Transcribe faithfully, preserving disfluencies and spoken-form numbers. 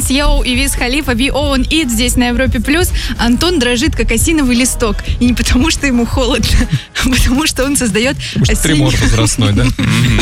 Здесь Йоу и Виз Халифа, We Own It, здесь на Европе Плюс. Антон дрожит, как осиновый листок. И не потому, что ему холодно, а потому, что он создает Потому что осенний... тремор возрастной, да?